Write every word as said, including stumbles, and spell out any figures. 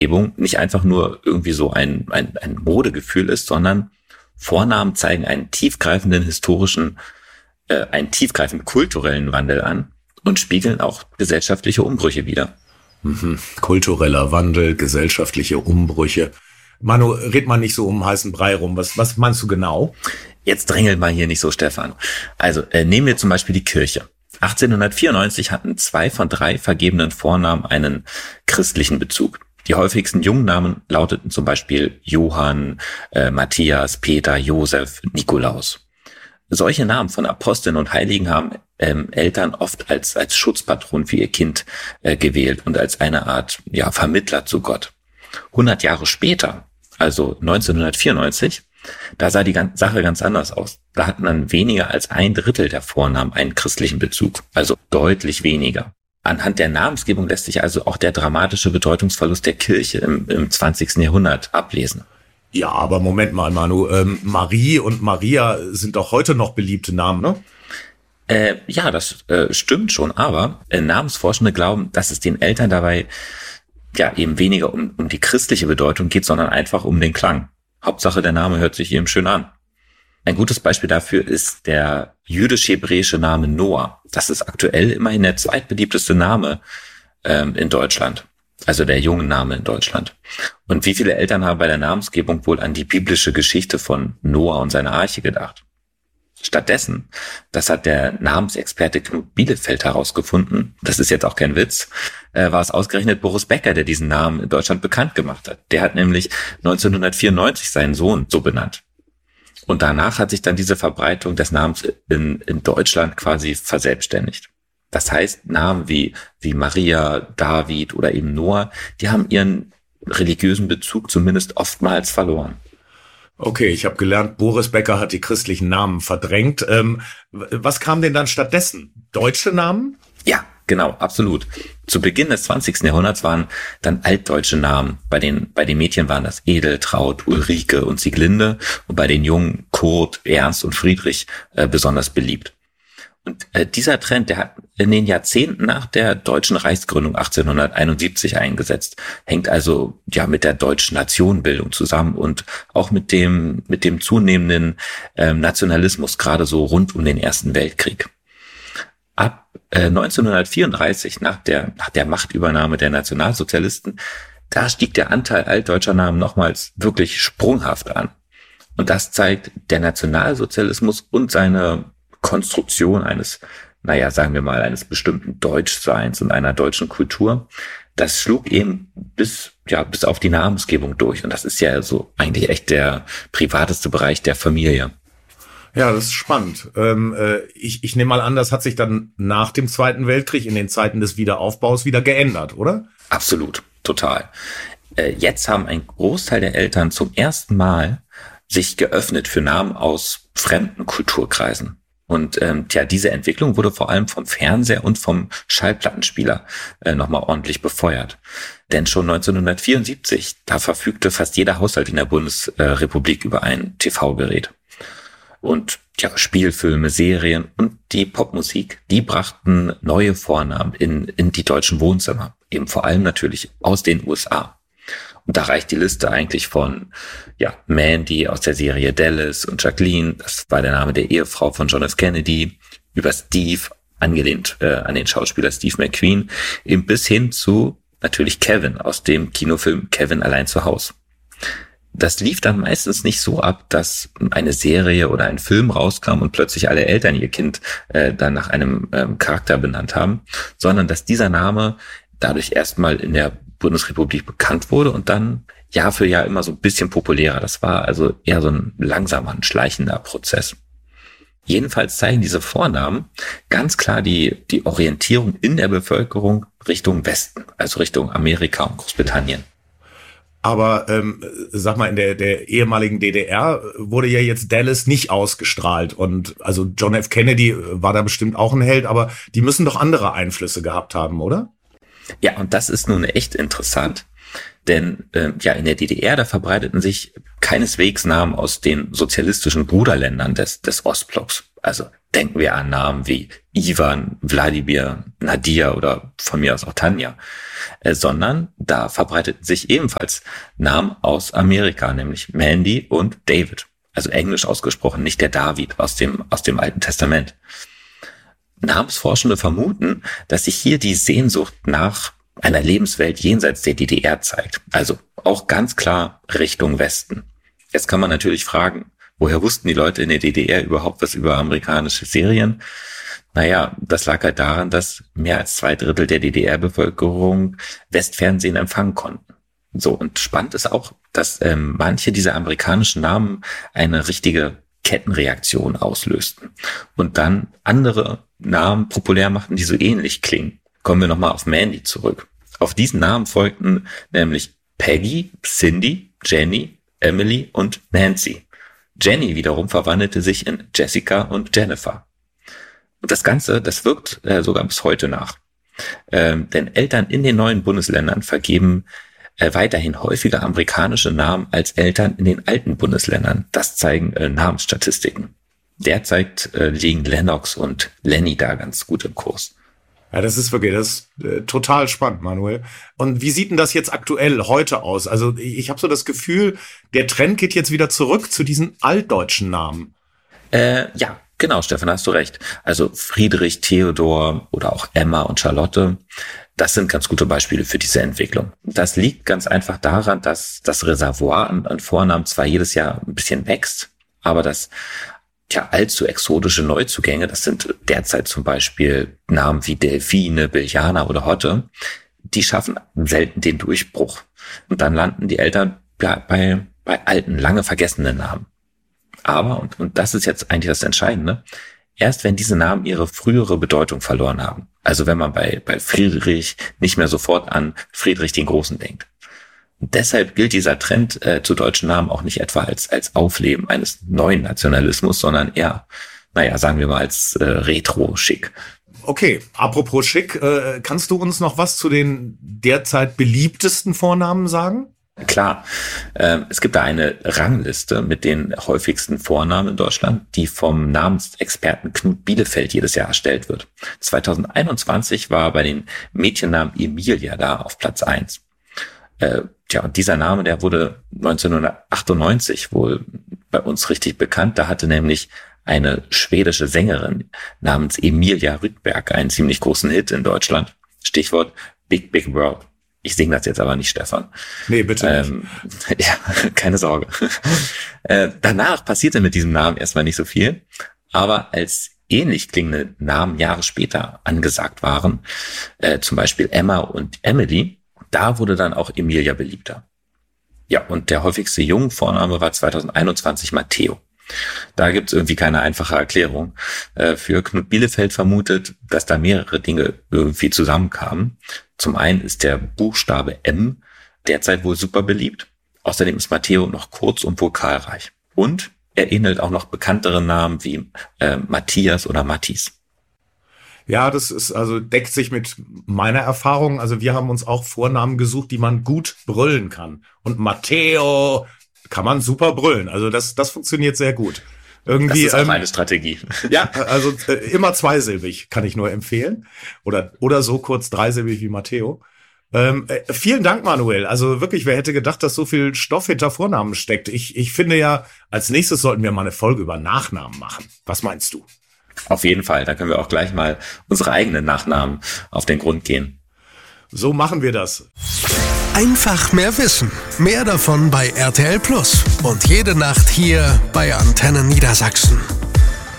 nicht einfach nur irgendwie so ein, ein, ein Modegefühl ist, sondern Vornamen zeigen einen tiefgreifenden historischen, äh, einen tiefgreifenden kulturellen Wandel an und spiegeln auch gesellschaftliche Umbrüche wider. Mhm. Kultureller Wandel, gesellschaftliche Umbrüche. Manu, red mal nicht so um heißen Brei rum. Was, was meinst du genau? Jetzt drängel mal hier nicht so, Stefan. Also äh, nehmen wir zum Beispiel die Kirche. achtzehnhundertvierundneunzig hatten zwei von drei vergebenen Vornamen einen christlichen Bezug. Die häufigsten Jungnamen lauteten zum Beispiel Johann, äh, Matthias, Peter, Josef, Nikolaus. Solche Namen von Aposteln und Heiligen haben ähm, Eltern oft als als Schutzpatron für ihr Kind äh, gewählt und als eine Art ja Vermittler zu Gott. hundert Jahre später, also neunzehnhundertvierundneunzig, da sah die Sache ganz anders aus. Da hatten dann weniger als ein Drittel der Vornamen einen christlichen Bezug, also deutlich weniger. Anhand der Namensgebung lässt sich also auch der dramatische Bedeutungsverlust der Kirche im, im zwanzigsten Jahrhundert ablesen. Ja, aber Moment mal, Manu. Ähm, Marie und Maria sind doch heute noch beliebte Namen, ne? Äh, ja, das äh, stimmt schon, aber äh, Namensforschende glauben, dass es den Eltern dabei ja eben weniger um, um die christliche Bedeutung geht, sondern einfach um den Klang. Hauptsache, der Name hört sich eben schön an. Ein gutes Beispiel dafür ist der jüdisch-hebräische Name Noah. Das ist aktuell immerhin der zweitbeliebteste Name ähm, in Deutschland. Also der junge Name in Deutschland. Und wie viele Eltern haben bei der Namensgebung wohl an die biblische Geschichte von Noah und seiner Arche gedacht? Stattdessen, das hat der Namensexperte Knut Bielefeld herausgefunden, das ist jetzt auch kein Witz, äh, war es ausgerechnet Boris Becker, der diesen Namen in Deutschland bekannt gemacht hat. Der hat nämlich neunzehnhundertvierundneunzig seinen Sohn so benannt. Und danach hat sich dann diese Verbreitung des Namens in, in Deutschland quasi verselbstständigt. Das heißt, Namen wie, wie Maria, David oder eben Noah, die haben ihren religiösen Bezug zumindest oftmals verloren. Okay, ich habe gelernt, Boris Becker hat die christlichen Namen verdrängt. Ähm, was kam denn dann stattdessen? Deutsche Namen? Ja, genau, absolut. Zu Beginn des zwanzigsten Jahrhunderts waren dann altdeutsche Namen. Bei den, bei den Mädchen waren das Edeltraud, Ulrike und Sieglinde und bei den Jungen Kurt, Ernst und Friedrich äh, besonders beliebt. Und äh, dieser Trend, der hat in den Jahrzehnten nach der deutschen Reichsgründung achtzehnhunderteinundsiebzig eingesetzt, hängt also ja mit der deutschen Nationenbildung zusammen und auch mit dem mit dem zunehmenden ähm, Nationalismus, gerade so rund um den Ersten Weltkrieg. Ab äh, neunzehnhundertvierunddreißig, nach der nach der Machtübernahme der Nationalsozialisten, da stieg der Anteil altdeutscher Namen nochmals wirklich sprunghaft an. Und das zeigt, der Nationalsozialismus und seine Konstruktion eines, naja, sagen wir mal, eines bestimmten Deutschseins und einer deutschen Kultur, das schlug eben bis, ja, bis auf die Namensgebung durch. Und das ist ja so eigentlich echt der privateste Bereich der Familie. Ja, das ist spannend. Ähm, äh, ich, ich nehme mal an, das hat sich dann nach dem Zweiten Weltkrieg in den Zeiten des Wiederaufbaus wieder geändert, oder? Absolut, total. Äh, jetzt haben ein Großteil der Eltern zum ersten Mal sich geöffnet für Namen aus fremden Kulturkreisen. Und ähm, tja, diese Entwicklung wurde vor allem vom Fernseher und vom Schallplattenspieler äh, nochmal ordentlich befeuert. Denn schon neunzehnhundertvierundsiebzig, da verfügte fast jeder Haushalt in der Bundesrepublik über ein T V-Gerät. Und ja, Spielfilme, Serien und die Popmusik, die brachten neue Vornamen in, in die deutschen Wohnzimmer. Eben vor allem natürlich aus den U S A. Und da reicht die Liste eigentlich von ja Mandy aus der Serie Dallas und Jacqueline, das war der Name der Ehefrau von John F. Kennedy, über Steve, angelehnt äh, an den Schauspieler Steve McQueen, eben bis hin zu natürlich Kevin aus dem Kinofilm Kevin allein zu Haus. Das lief dann meistens nicht so ab, dass eine Serie oder ein Film rauskam und plötzlich alle Eltern ihr Kind äh, dann nach einem ähm, Charakter benannt haben, sondern dass dieser Name dadurch erstmal in der Bundesrepublik bekannt wurde und dann Jahr für Jahr immer so ein bisschen populärer. Das war also eher so ein langsamer, ein schleichender Prozess. Jedenfalls zeigen diese Vornamen ganz klar die, die Orientierung in der Bevölkerung Richtung Westen, also Richtung Amerika und Großbritannien. Aber ähm, sag mal, in der, der ehemaligen D D R wurde ja jetzt Dallas nicht ausgestrahlt. Und also John F. Kennedy war da bestimmt auch ein Held, aber die müssen doch andere Einflüsse gehabt haben, oder? Ja, und das ist nun echt interessant, denn äh, ja in der D D R, da verbreiteten sich keineswegs Namen aus den sozialistischen Bruderländern des, des Ostblocks. Also denken wir an Namen wie Ivan, Wladimir, Nadia oder von mir aus auch Tanja, äh, sondern da verbreiteten sich ebenfalls Namen aus Amerika, nämlich Mandy und David. Also englisch ausgesprochen, nicht der David aus dem, aus dem Alten Testament. Namensforschende vermuten, dass sich hier die Sehnsucht nach einer Lebenswelt jenseits der D D R zeigt. Also auch ganz klar Richtung Westen. Jetzt kann man natürlich fragen, woher wussten die Leute in der D D R überhaupt was über amerikanische Serien? Naja, das lag halt daran, dass mehr als zwei Drittel der D D R-Bevölkerung Westfernsehen empfangen konnten. So, und spannend ist auch, dass ähm, manche dieser amerikanischen Namen eine richtige Kettenreaktion auslösten und dann andere Namen populär machten, die so ähnlich klingen. Kommen wir nochmal auf Mandy zurück. Auf diesen Namen folgten nämlich Peggy, Cindy, Jenny, Emily und Nancy. Jenny wiederum verwandelte sich in Jessica und Jennifer. Und das Ganze, das wirkt äh, sogar bis heute nach. Ähm, denn Eltern in den neuen Bundesländern vergeben äh, weiterhin häufiger amerikanische Namen als Eltern in den alten Bundesländern. Das zeigen äh, Namensstatistiken. Derzeit äh, liegen Lennox und Lenny da ganz gut im Kurs. Ja, das ist wirklich, das ist äh, total spannend, Manuel. Und wie sieht denn das jetzt aktuell heute aus? Also ich habe so das Gefühl, der Trend geht jetzt wieder zurück zu diesen altdeutschen Namen. Äh, ja, genau, Stefan, hast du recht. Also Friedrich, Theodor oder auch Emma und Charlotte, das sind ganz gute Beispiele für diese Entwicklung. Das liegt ganz einfach daran, dass das Reservoir an, an Vornamen zwar jedes Jahr ein bisschen wächst, aber das Tja, allzu exotische Neuzugänge, das sind derzeit zum Beispiel Namen wie Delfine, Biljana oder Hotte, die schaffen selten den Durchbruch. Und dann landen die Eltern bei, bei alten, lange vergessenen Namen. Aber, und, und das ist jetzt eigentlich das Entscheidende, erst wenn diese Namen ihre frühere Bedeutung verloren haben. Also wenn man bei, bei Friedrich nicht mehr sofort an Friedrich den Großen denkt. Deshalb gilt dieser Trend äh, zu deutschen Namen auch nicht etwa als als Aufleben eines neuen Nationalismus, sondern eher, naja, sagen wir mal als äh, Retro-Schick. Okay, apropos Schick, äh, kannst du uns noch was zu den derzeit beliebtesten Vornamen sagen? Klar, äh, es gibt da eine Rangliste mit den häufigsten Vornamen in Deutschland, die vom Namensexperten Knut Bielefeld jedes Jahr erstellt wird. zwanzig einundzwanzig war bei den Mädchennamen Emilia da auf Platz eins. Äh, tja, und dieser Name, der wurde neunzehnhundertachtundneunzig wohl bei uns richtig bekannt. Da hatte nämlich eine schwedische Sängerin namens Emilia Rydberg einen ziemlich großen Hit in Deutschland. Stichwort Big Big World. Ich singe das jetzt aber nicht, Stefan. Nee, bitte ähm, nicht. Ja, keine Sorge. äh, danach passierte mit diesem Namen erstmal nicht so viel. Aber als ähnlich klingende Namen Jahre später angesagt waren, äh, zum Beispiel Emma und Emily, da wurde dann auch Emilia beliebter. Ja, und der häufigste Jungvorname war zwanzig einundzwanzig Matteo. Da gibt's irgendwie keine einfache Erklärung. Äh, für Knut Bielefeld vermutet, dass da mehrere Dinge irgendwie zusammenkamen. Zum einen ist der Buchstabe M derzeit wohl super beliebt. Außerdem ist Matteo noch kurz und vokalreich. Und er ähnelt auch noch bekanntere Namen wie äh, Matthias oder Mattis. Ja, das ist also deckt sich mit meiner Erfahrung. Also wir haben uns auch Vornamen gesucht, die man gut brüllen kann. Und Matteo kann man super brüllen. Also das das funktioniert sehr gut. Irgendwie, das ist auch ähm, eine Strategie. Ja, also äh, immer zweisilbig kann ich nur empfehlen. Oder oder so kurz dreisilbig wie Matteo. Ähm, äh, vielen Dank, Manuel. Also wirklich, wer hätte gedacht, dass so viel Stoff hinter Vornamen steckt? Ich ich finde ja, als nächstes sollten wir mal eine Folge über Nachnamen machen. Was meinst du? Auf jeden Fall, da können wir auch gleich mal unsere eigenen Nachnamen auf den Grund gehen. So machen wir das. Einfach mehr wissen. Mehr davon bei R T L Plus. Und jede Nacht hier bei Antenne Niedersachsen.